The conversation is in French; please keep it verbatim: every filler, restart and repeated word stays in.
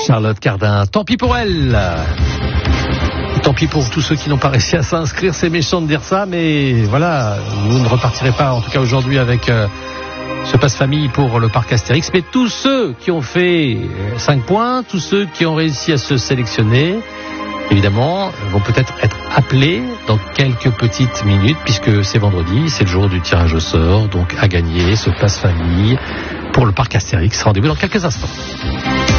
Charlotte Cardin, tant pis pour elle. Tant pis pour tous ceux qui n'ont pas réussi à s'inscrire, c'est méchant de dire ça, mais voilà, vous ne repartirez pas, en tout cas aujourd'hui, avec euh, ce passe-famille pour le parc Astérix. Mais tous ceux qui ont fait cinq points, tous ceux qui ont réussi à se sélectionner, évidemment, vont peut-être être appelés dans quelques petites minutes, puisque c'est vendredi, c'est le jour du tirage au sort, donc à gagner ce passe-famille pour le parc Astérix. Rendez-vous dans quelques instants.